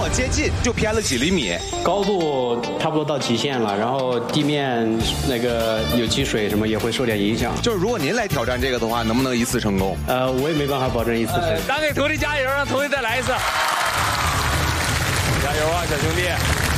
接近，就偏了几厘米。 高度差不多到极限了，然后地面那个有积水什么也会受点影响。 就是如果您来挑战这个的话，能不能一次成功？ 我也没办法保证一次成功。 咱给徒弟加油，让徒弟再来一次。加油啊，小兄弟！